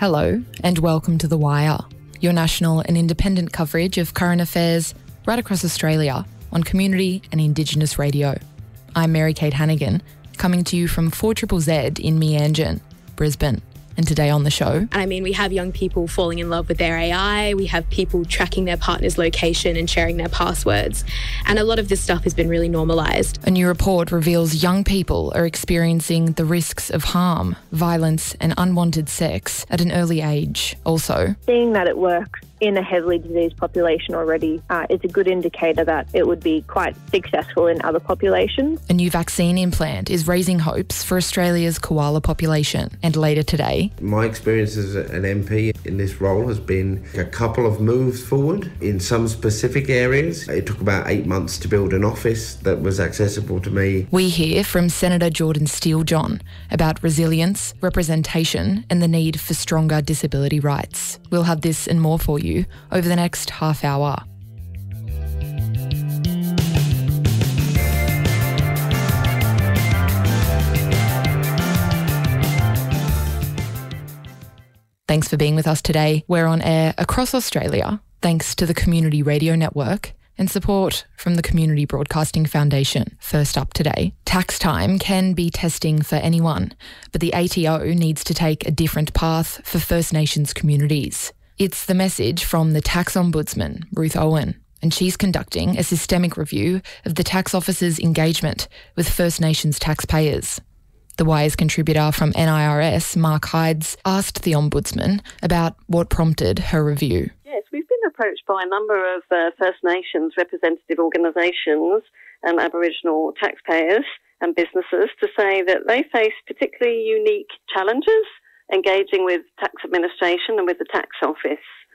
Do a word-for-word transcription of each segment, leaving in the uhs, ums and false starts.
Hello and welcome to The Wire, your national and independent coverage of current affairs right across Australia on community and Indigenous radio. I'm Mary-Kate Hannigan, coming to you from four Z Z Z in Meanjin, Brisbane. And today on the show... I mean, we have young people falling in love with their A I, we have people tracking their partner's location and sharing their passwords, and a lot of this stuff has been really normalised. A new report reveals young people are experiencing the risks of harm, violence and unwanted sex at an early age. Also, seeing that it works in a heavily diseased population already uh, is a good indicator that it would be quite successful in other populations. A new vaccine implant is raising hopes for Australia's koala population. And later today... My experience as an M P in this role has been a couple of moves forward in some specific areas. It took about eight months to build an office that was accessible to me. We hear from Senator Jordan Steele-John about resilience, representation and the need for stronger disability rights. We'll have this and more for you over the next half hour. Thanks for being with us today. We're on air across Australia, thanks to the Community Radio Network and support from the Community Broadcasting Foundation. First up today, tax time can be testing for anyone, but the A T O needs to take a different path for First Nations communities. It's the message from the Tax Ombudsman, Ruth Owen, and she's conducting a systemic review of the tax office's engagement with First Nations taxpayers. The Wire's contributor from N I R S, Mark Hydes, asked the Ombudsman about what prompted her review. Yes, we've been approached by a number of uh, First Nations representative organisations and Aboriginal taxpayers and businesses to say that they face particularly unique challenges engaging with tax administration and with the tax office.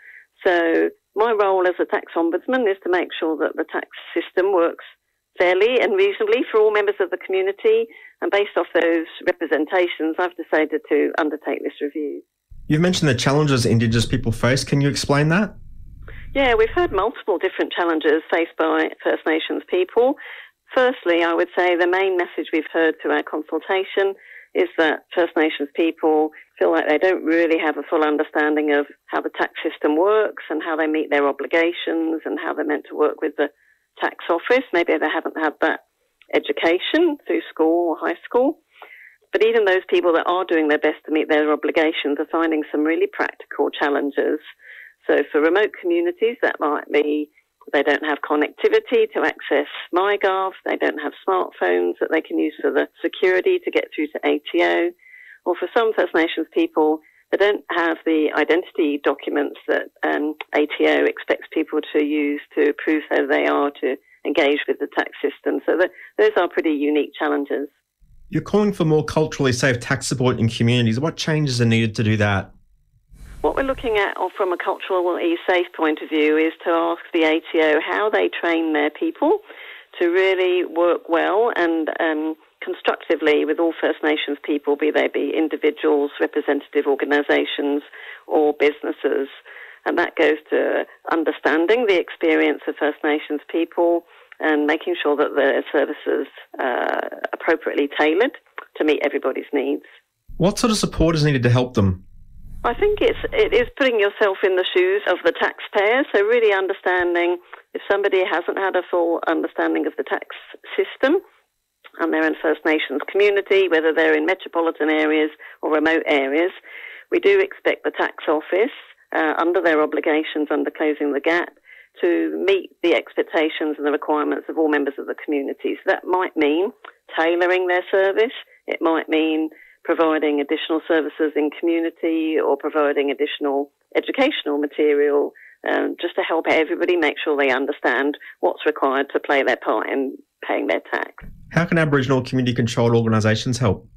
So my role as a tax ombudsman is to make sure that the tax system works fairly and reasonably for all members of the community, and based off those representations, I've decided to undertake this review. You've mentioned the challenges Indigenous people face. Can you explain that? Yeah, we've heard multiple different challenges faced by First Nations people. Firstly, I would say the main message we've heard through our consultation is that First Nations people feel like they don't really have a full understanding of how the tax system works and how they meet their obligations and how they're meant to work with the tax office. Maybe they haven't had that education through school or high school. But even those people that are doing their best to meet their obligations are finding some really practical challenges. So for remote communities, that might be they don't have connectivity to access MyGov, they don't have smartphones that they can use for the security to get through to A T O, or for some First Nations people, they don't have the identity documents that um, A T O expects people to use to prove who they are to engage with the tax system. So that, those are pretty unique challenges. You're calling for more culturally safe tax support in communities. What changes are needed to do that? What we're looking at from a culturally safe point of view is to ask the A T O how they train their people to really work well and um, constructively with all First Nations people, be they be individuals, representative organisations or businesses. And that goes to understanding the experience of First Nations people and making sure that the services are appropriately tailored to meet everybody's needs. What sort of support is needed to help them? I think it's, it is putting yourself in the shoes of the taxpayer, so really understanding if somebody hasn't had a full understanding of the tax system and they're in First Nations community, whether they're in metropolitan areas or remote areas, we do expect the tax office, uh, under their obligations under Closing the Gap, to meet the expectations and the requirements of all members of the community. So that might mean tailoring their service, it might mean providing additional services in community or providing additional educational material um, just to help everybody make sure they understand what's required to play their part in paying their tax. How can Aboriginal community-controlled organisations help?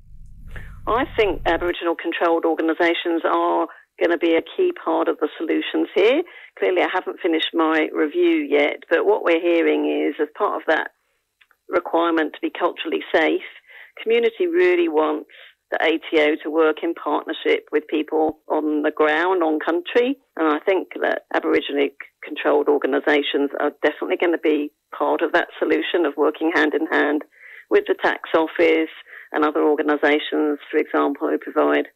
I think Aboriginal controlled organisations are going to be a key part of the solutions here. Clearly, I haven't finished my review yet, but what we're hearing is, as part of that requirement to be culturally safe, community really wants the A T O to work in partnership with people on the ground, on country. And I think that Aboriginally controlled organisations are definitely going to be part of that solution of working hand in hand with the tax office and other organisations, for example, who provide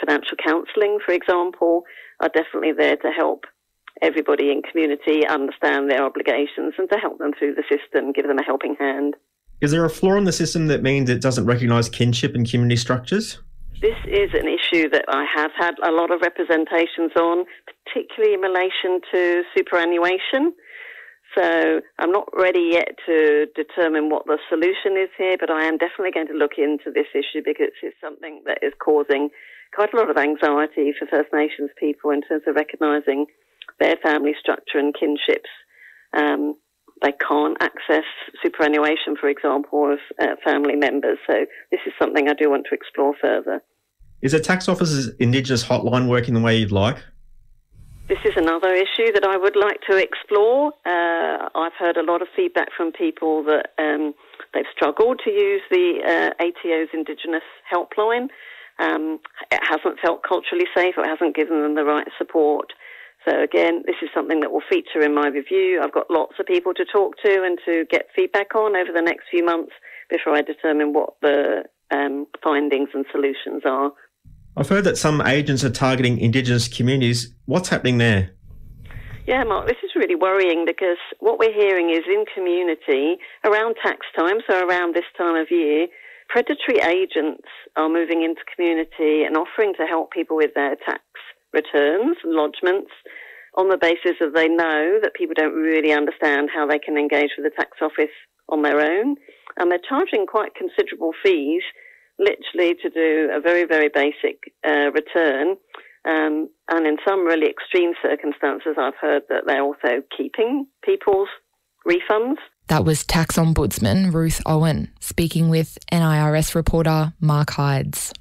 financial counselling, for example, are definitely there to help everybody in community understand their obligations and to help them through the system, give them a helping hand. Is there a flaw in the system that means it doesn't recognise kinship and community structures? This is an issue that I have had a lot of representations on, particularly in relation to superannuation. So I'm not ready yet to determine what the solution is here, but I am definitely going to look into this issue because it's something that is causing quite a lot of anxiety for First Nations people in terms of recognising their family structure and kinships. Um, they can't access superannuation, for example, of uh, family members. So this is something I do want to explore further. Is the tax office's Indigenous hotline working the way you'd like? This is another issue that I would like to explore. Uh, I've heard a lot of feedback from people that um, they've struggled to use the uh, A T O's Indigenous helpline. Um, it hasn't felt culturally safe, or it hasn't given them the right support. So again, this is something that will feature in my review. I've got lots of people to talk to and to get feedback on over the next few months before I determine what the um, findings and solutions are. I've heard that some agents are targeting Indigenous communities. What's happening there? Yeah, Mark, this is really worrying because what we're hearing is in community, around tax time, so around this time of year, predatory agents are moving into community and offering to help people with their tax returns and lodgements on the basis that they know that people don't really understand how they can engage with the tax office on their own. And they're charging quite considerable fees, literally to do a very, very basic uh, return. Um, and in some really extreme circumstances, I've heard that they're also keeping people's refunds. That was Tax Ombudsman Ruth Owen speaking with N I R S reporter Mark Hydes.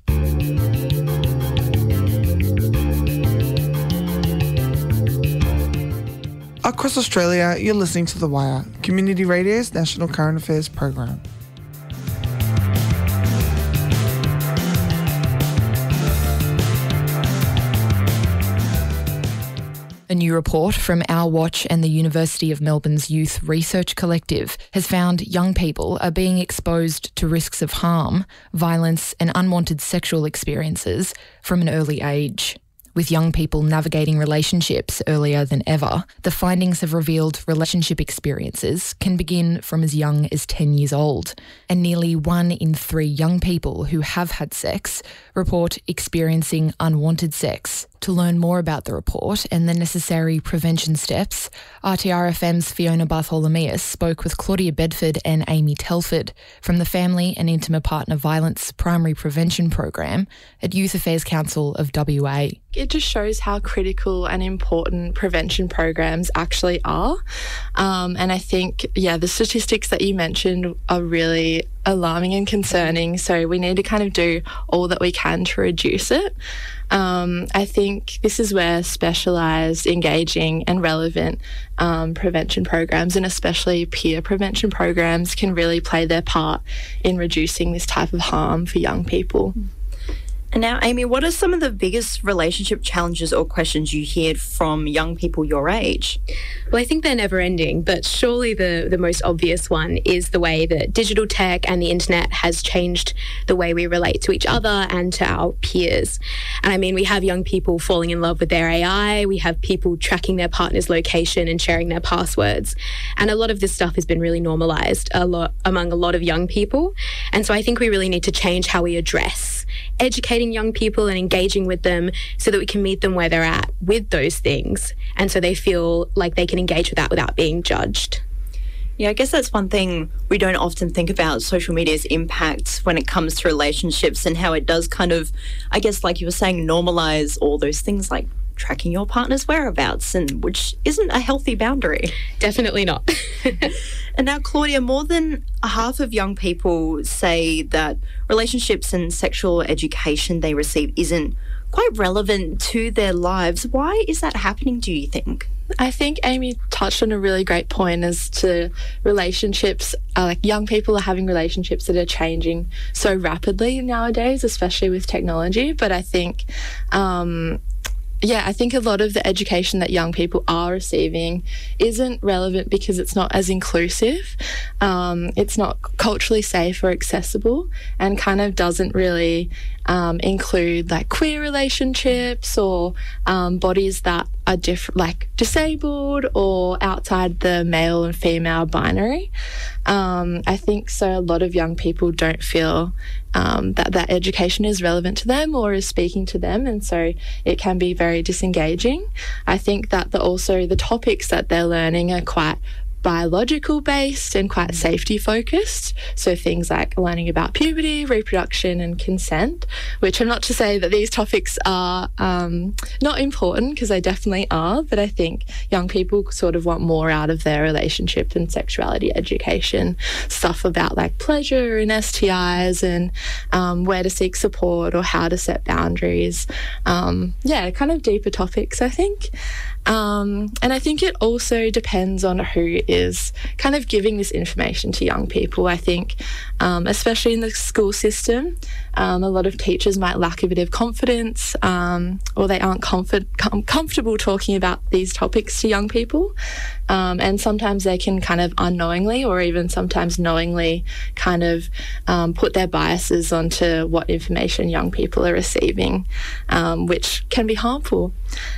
Across Australia, you're listening to The Wire, Community Radio's national current affairs program. A new report from Our Watch and the University of Melbourne's Youth Research Collective has found young people are being exposed to risks of harm, violence and unwanted sexual experiences from an early age. With young people navigating relationships earlier than ever, the findings have revealed relationship experiences can begin from as young as ten years old, and nearly one in three young people who have had sex report experiencing unwanted sex. To learn more about the report and the necessary prevention steps, R T R F M's Fiona Bartholomeus spoke with Claudia Bedford and Amy Telford from the Family and Intimate Partner Violence Primary Prevention Program at Youth Affairs Council of W A. It just shows how critical and important prevention programs actually are. Um, and I think, yeah, the statistics that you mentioned are really alarming and concerning. So we need to kind of do all that we can to reduce it. Um, I think this is where specialised, engaging and relevant um, prevention programs, and especially peer prevention programs, can really play their part in reducing this type of harm for young people. And now, Amy, what are some of the biggest relationship challenges or questions you hear from young people your age? Well, I think they're never ending, but surely the, the most obvious one is the way that digital tech and the internet has changed the way we relate to each other and to our peers. And I mean, we have young people falling in love with their A I, we have people tracking their partner's location and sharing their passwords. And a lot of this stuff has been really normalised a lot among a lot of young people. And so I think we really need to change how we address educating young people and engaging with them so that we can meet them where they're at with those things, and so they feel like they can engage with that without being judged. Yeah, I guess that's one thing we don't often think about, social media's impact when it comes to relationships and how it does kind of, I guess like you were saying, normalise all those things like tracking your partner's whereabouts, and which isn't a healthy boundary. Definitely not. And now, Claudia, more than half of young people say that relationships and sexual education they receive isn't quite relevant to their lives. Why is that happening, do you think? I think Amy touched on a really great point as to relationships. Uh, like young people are having relationships that are changing so rapidly nowadays, especially with technology. But I think um, Yeah, I think a lot of the education that young people are receiving isn't relevant because it's not as inclusive, um, it's not culturally safe or accessible, and kind of doesn't really um, include like queer relationships or um, bodies that are different, like disabled or outside the male and female binary. Um, I think so a lot of young people don't feel um, that that education is relevant to them or is speaking to them, and so it can be very disengaging. I think that the, also the topics that they're learning are quite biological based and quite safety focused. So things like learning about puberty, reproduction and consent, which I'm not to say that these topics are um, not important, because they definitely are, but I think young people sort of want more out of their relationship and sexuality education, stuff about like pleasure and S T Is and um, where to seek support or how to set boundaries. Um, yeah, kind of deeper topics, I think. Um, and I think it also depends on who is kind of giving this information to young people. I think, um, especially in the school system, um, a lot of teachers might lack a bit of confidence um, or they aren't comfort- com- comfortable talking about these topics to young people. Um, and sometimes they can kind of unknowingly or even sometimes knowingly kind of um, put their biases onto what information young people are receiving, um, which can be harmful.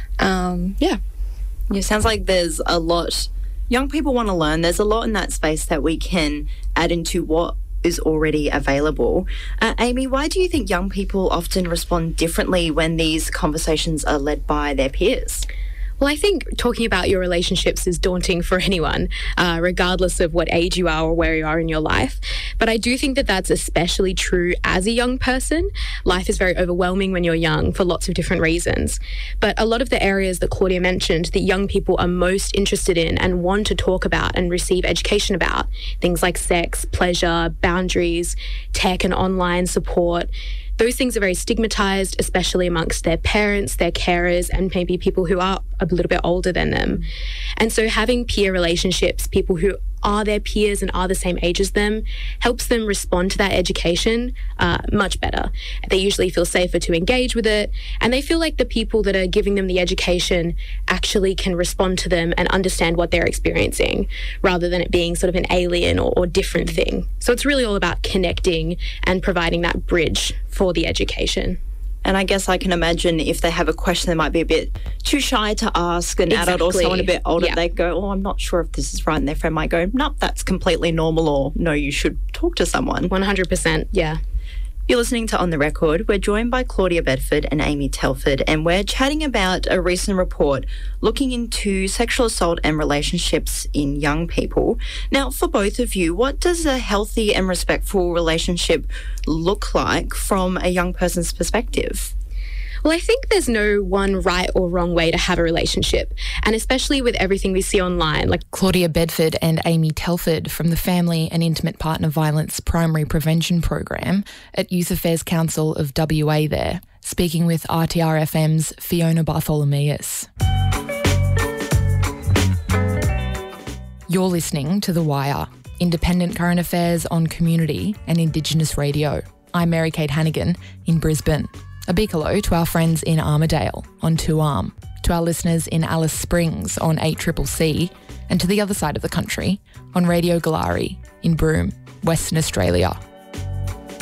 Um, yeah. It sounds like there's a lot young people want to learn. There's a lot in that space that we can add into what is already available. Uh, Amy, why do you think young people often respond differently when these conversations are led by their peers? Well, I think talking about your relationships is daunting for anyone, uh, regardless of what age you are or where you are in your life. But I do think that that's especially true as a young person. Life is very overwhelming when you're young for lots of different reasons. But a lot of the areas that Claudia mentioned that young people are most interested in and want to talk about and receive education about, things like sex, pleasure, boundaries, tech and online support, those things are very stigmatized, especially amongst their parents, their carers, and maybe people who are a little bit older than them. And so having peer relationships, people who are their peers and are the same age as them, helps them respond to that education uh, much better. They usually feel safer to engage with it, and they feel like the people that are giving them the education actually can respond to them and understand what they're experiencing, rather than it being sort of an alien or, or different thing. So it's really all about connecting and providing that bridge for the education. And I guess I can imagine if they have a question they might be a bit too shy to ask an Exactly. adult or someone a bit older, Yeah. they go, oh, I'm not sure if this is right. And their friend might go, nope, that's completely normal, or no, you should talk to someone. one hundred percent, yeah. You're listening to On the Record. We're joined by Claudia Bedford and Amy Telford, and we're chatting about a recent report looking into sexual assault and relationships in young people. Now, for both of you, what does a healthy and respectful relationship look like from a young person's perspective? Well, I think there's no one right or wrong way to have a relationship, and especially with everything we see online. Like Claudia Bedford and Amy Telford from the Family and Intimate Partner Violence Primary Prevention Program at Youth Affairs Council of W A there, speaking with R T R F M's Fiona Bartholomeus. You're listening to The Wire, independent current affairs on community and Indigenous radio. I'm Mary-Kate Hannigan in Brisbane. A big hello to our friends in Armidale on two arm, to our listeners in Alice Springs on eight C C C, and to the other side of the country on Radio Galari in Broome, Western Australia.